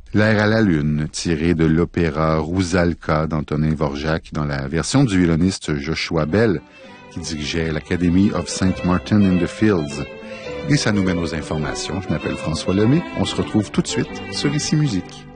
L'air à la lune, tiré de l'opéra Rusalka d'Antonin Dvorak dans la version du violoniste Joshua Bell, qui dirigeait l'Academy of St. Martin in the Fields. Et ça nous mène aux informations. Je m'appelle François Lemay. On se retrouve tout de suite sur Ici Musique.